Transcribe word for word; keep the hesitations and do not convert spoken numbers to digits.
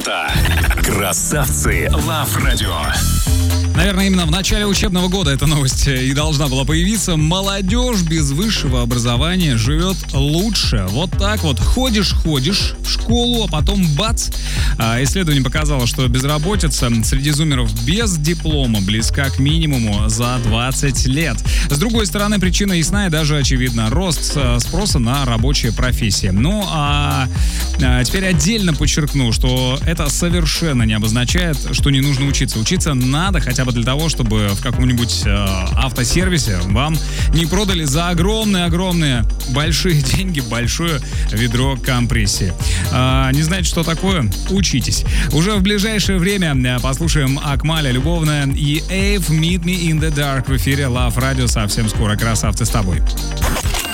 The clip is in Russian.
лето. Красавцы Лав Радио. Наверное, именно в начале учебного года эта новость и должна была появиться. Молодежь без высшего образования живет лучше. Вот так вот. Ходишь, ходишь в школу, а потом бац. Исследование показало, что безработица среди зумеров без диплома близка к минимуму за двадцать лет. С другой стороны, причина ясна и даже очевидна. Рост спроса на рабочие профессии. Ну, а теперь отдельно подчеркну, что это совершенно не обозначает, что не нужно учиться. Учиться надо хотя бы для того, чтобы в каком-нибудь э, автосервисе вам не продали за огромные-огромные большие деньги большое ведро компрессии. Э, не знаете, что такое? Учитесь. Уже в ближайшее время послушаем Акмаля «Любовная» и Эйв «Meet Me in the Dark» в эфире Love Radio совсем скоро. Красавцы, с тобой.